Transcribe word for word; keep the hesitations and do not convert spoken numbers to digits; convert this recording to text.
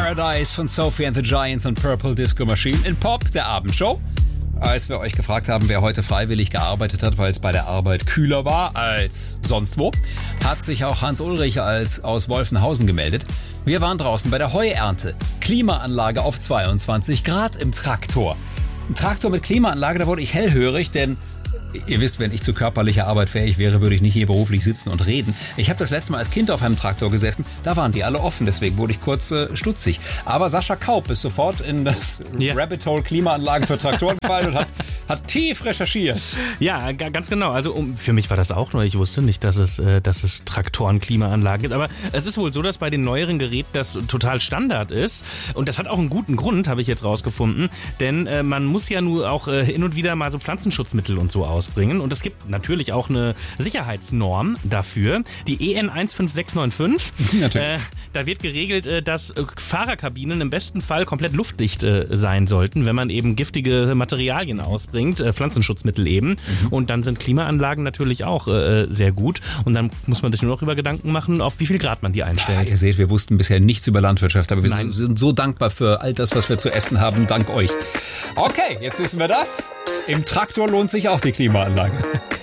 Paradise von Sophie and the Giants und Purple Disco Machine in Pop, der Abendshow. Als wir euch gefragt haben, wer heute freiwillig gearbeitet hat, weil es bei der Arbeit kühler war als sonst wo, hat sich auch Hans Ulrich als aus Wolfenhausen gemeldet. Wir waren draußen bei der Heuernte. Klimaanlage auf zweiundzwanzig Grad im Traktor. Ein Traktor mit Klimaanlage, da wurde ich hellhörig, denn ihr wisst, wenn ich zu körperlicher Arbeit fähig wäre, würde ich nicht hier beruflich sitzen und reden. Ich habe das letzte Mal als Kind auf einem Traktor gesessen, da waren die alle offen, deswegen wurde ich kurz äh, stutzig. Aber Sascha Kaup ist sofort in das ja. Rabbit Hole Klimaanlagen für Traktoren gefallen und hat, hat tief recherchiert. Ja, g- ganz genau. Also um, für mich war das auch neu. Ich wusste nicht, dass es, äh, dass es Traktoren-Klimaanlagen gibt. Aber es ist wohl so, dass bei den neueren Geräten das total Standard ist. Und das hat auch einen guten Grund, habe ich jetzt rausgefunden. Denn äh, man muss ja nur auch äh, hin und wieder mal so Pflanzenschutzmittel und so aus bringen. Und es gibt natürlich auch eine Sicherheitsnorm dafür, die E N eins fünf sechs neun fünf. Äh, da wird geregelt, äh, dass äh, Fahrerkabinen im besten Fall komplett luftdicht äh, sein sollten, wenn man eben giftige Materialien ausbringt, äh, Pflanzenschutzmittel eben. Mhm. Und dann sind Klimaanlagen natürlich auch äh, sehr gut. Und dann muss man sich nur noch über Gedanken machen, auf wie viel Grad man die einstellt. Ja, ihr seht, wir wussten bisher nichts über Landwirtschaft, aber wir Nein. sind so dankbar für all das, was wir zu essen haben, dank euch. Okay, jetzt wissen wir das. Im Traktor lohnt sich auch die Klimaanlage.